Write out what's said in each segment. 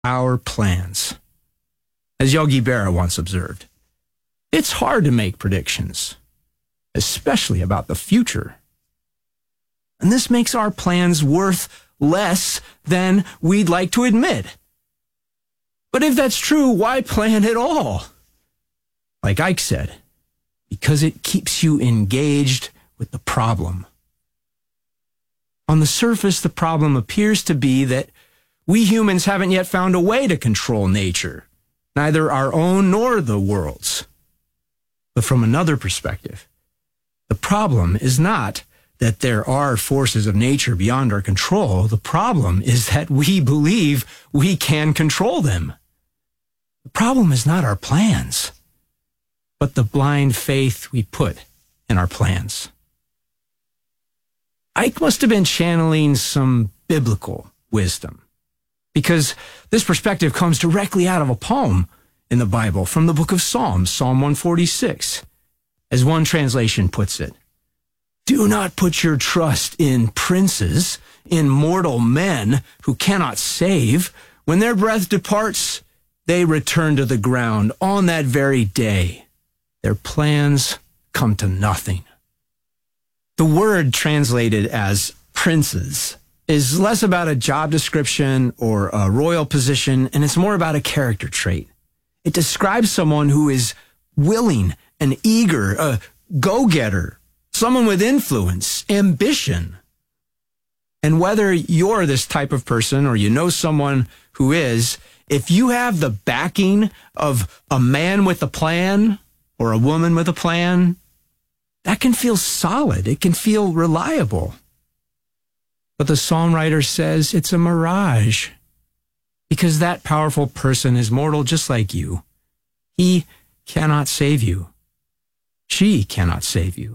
our plans. As Yogi Berra once observed, it's hard to make predictions, especially about the future. And this makes our plans worth less than we'd like to admit. But if that's true, why plan at all? Like Ike said, because it keeps you engaged with the problem. On the surface, the problem appears to be that we humans haven't yet found a way to control nature, neither our own nor the world's. But from another perspective, the problem is not that there are forces of nature beyond our control. The problem is that we believe we can control them. The problem is not our plans, but the blind faith we put in our plans. Ike must have been channeling some biblical wisdom, because this perspective comes directly out of a poem in the Bible from the book of Psalms, Psalm 146. As one translation puts it, "Do not put your trust in princes, in mortal men who cannot save. When their breath departs, they return to the ground. On that very day, their plans come to nothing." The word translated as princes is less about a job description or a royal position, and it's more about a character trait. It describes someone who is willing and eager, a go-getter, someone with influence, ambition. And whether you're this type of person or you know someone who is, if you have the backing of a man with a plan or a woman with a plan, that can feel solid. It can feel reliable. But the psalm writer says it's a mirage, because that powerful person is mortal just like you. He cannot save you. She cannot save you.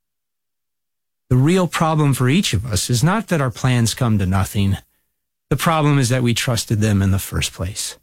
The real problem for each of us is not that our plans come to nothing. The problem is that we trusted them in the first place.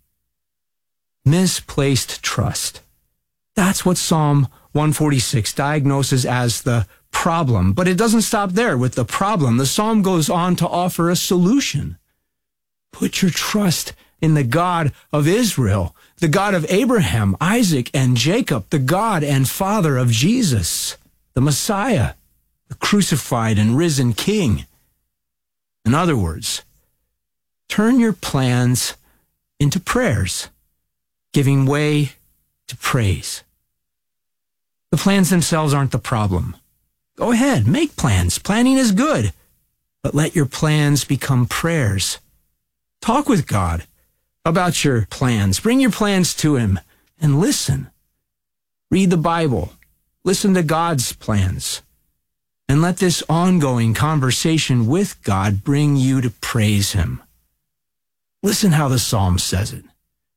Misplaced trust. That's what Psalm 146 diagnoses as the problem. But it doesn't stop there with the problem. The psalm goes on to offer a solution. Put your trust in the God of Israel, the God of Abraham, Isaac, and Jacob, the God and Father of Jesus, the Messiah, the crucified and risen King. In other words, turn your plans into prayers, giving way to praise. The plans themselves aren't the problem. Go ahead, make plans. Planning is good, but let your plans become prayers. Talk with God about your plans. Bring your plans to Him and listen. Read the Bible. Listen to God's plans. And let this ongoing conversation with God bring you to praise Him. Listen how the psalm says it.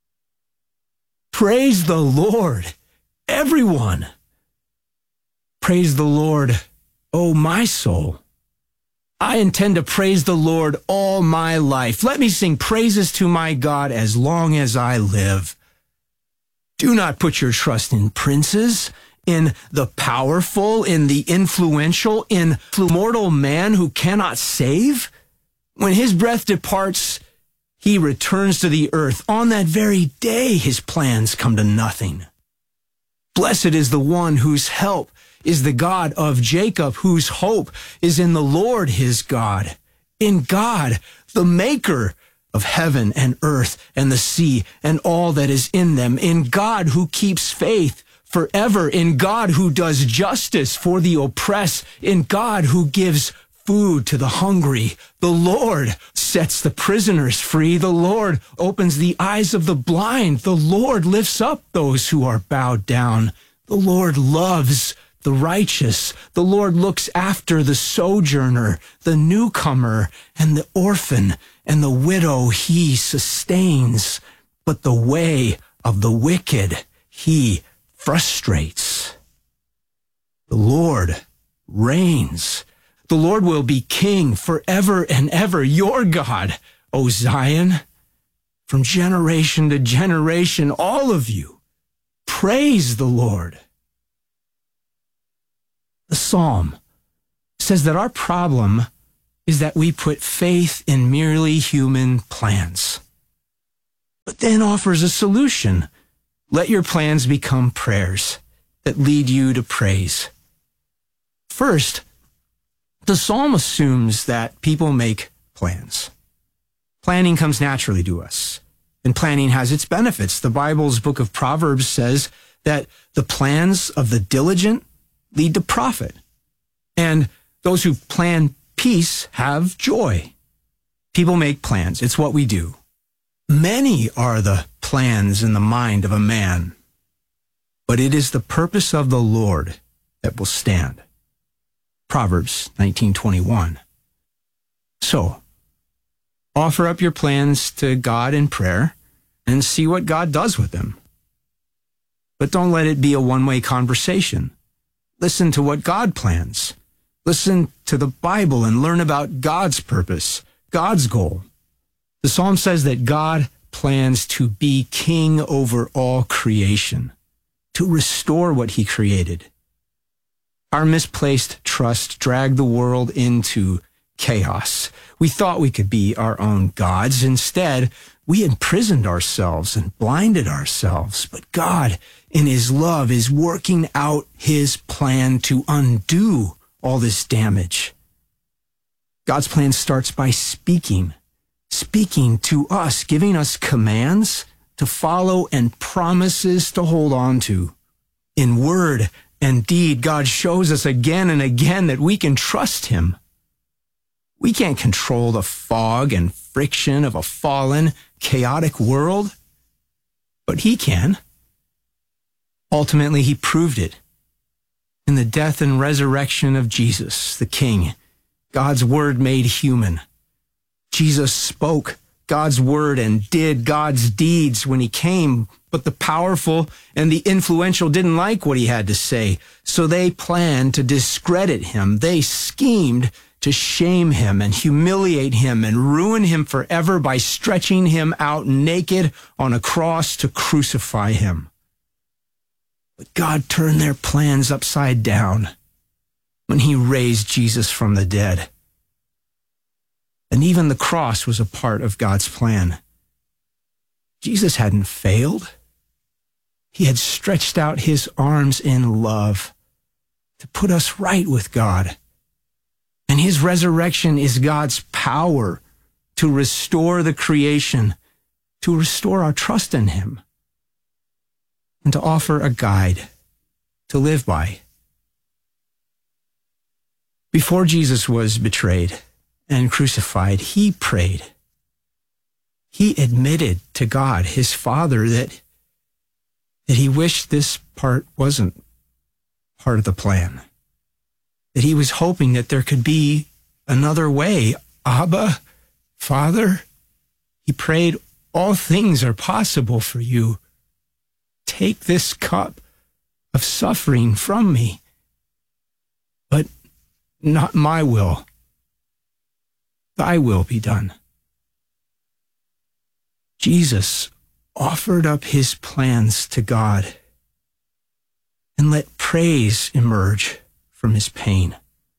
Praise the Lord, everyone. Praise the Lord, O my soul. I intend to praise the Lord all my life. Let me sing praises to my God as long as I live. Do not put your trust in princes, in the powerful, in the influential, in mortal man who cannot save. When his breath departs, he returns to the earth. On that very day, his plans come to nothing. Blessed is the one whose help is the God of Jacob, whose hope is in the Lord his God, in God, the maker of heaven and earth and the sea and all that is in them, in God who keeps faith forever, in God who does justice for the oppressed, in God who gives food to the hungry. The Lord sets the prisoners free. The Lord opens the eyes of the blind. The Lord lifts up those who are bowed down. The Lord loves the righteous. The Lord looks after the sojourner, the newcomer, and the orphan, and the widow he sustains. But the way of the wicked he frustrates. The Lord reigns. The Lord will be king forever and ever, your God, O Zion. From generation to generation, all of you, praise the Lord. The psalm says that our problem is that we put faith in merely human plans. then offers a solution. Let your plans become prayers that lead you to praise. First, the psalm assumes that people make plans. Planning comes naturally to us, and planning has its benefits. The Bible's book of Proverbs says that the plans of the diligent lead to profit, and those who plan peace have joy. People make plans. It's what we do. Many are the plans in the mind of a man, but it is the purpose of the Lord that will stand. Proverbs 19:21. So, offer up your plans to God in prayer and see what God does with them. But don't let it be a one-way conversation. Listen to what God plans. Listen to the Bible and learn about God's purpose, God's goal. The psalm says that God plans to be king over all creation, to restore what he created. Our misplaced trust dragged the world into chaos. We thought we could be our own gods. Instead, we imprisoned ourselves and blinded ourselves. But God, in his love, is working out his plan to undo all this damage. God's plan starts by speaking to us, giving us commands to follow and promises to hold on to. In word and deed, God shows us again and again that we can trust him. We can't control the fog and friction of a fallen, chaotic world, but he can. Ultimately, he proved it in the death and resurrection of Jesus, the King, God's word made human. Jesus spoke God's word and did God's deeds when he came, but the powerful and the influential didn't like what he had to say, so they planned to discredit him. They schemed to shame him and humiliate him and ruin him forever by stretching him out naked on a cross to crucify him. But God turned their plans upside down when he raised Jesus from the dead. And even the cross was a part of God's plan. Jesus hadn't failed. He had stretched out his arms in love to put us right with God. And his resurrection is God's power to restore the creation, to restore our trust in him, and to offer a guide to live by. Before Jesus was betrayed and crucified, he prayed. He admitted to God, his Father, that he wished this part wasn't part of the plan, that he was hoping that there could be another way. Abba, Father, he prayed, all things are possible for you. Take this cup of suffering from me, but not my will. Thy will be done. Jesus offered up his plans to God and let praise emerge from his pain.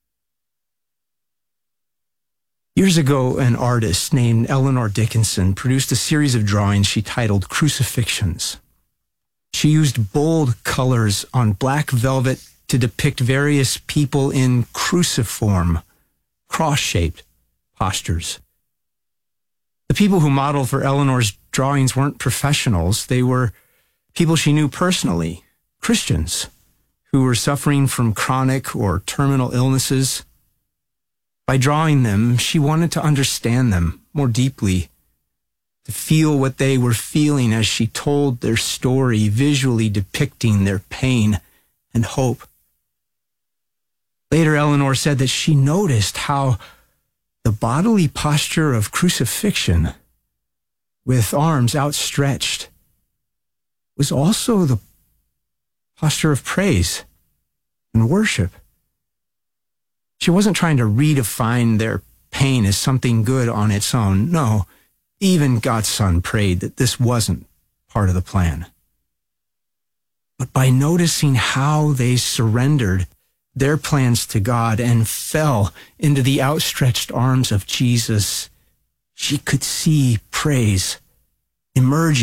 Years ago, an artist named Eleanor Dickinson produced a series of drawings she titled Crucifixions. She used bold colors on black velvet to depict various people in cruciform, cross-shaped postures. The people who modeled for Eleanor's drawings weren't professionals. They were people she knew personally, Christians, who were suffering from chronic or terminal illnesses. By drawing them, she wanted to understand them more deeply, to feel what they were feeling as she told their story, visually depicting their pain and hope. Later, Eleanor said that she noticed how the bodily posture of crucifixion, with arms outstretched, was also the posture of praise and worship. She wasn't trying to redefine their pain as something good on its own. No, even God's Son prayed that this wasn't part of the plan. But by noticing how they surrendered their plans to God and fell into the outstretched arms of Jesus, she could see praise emerging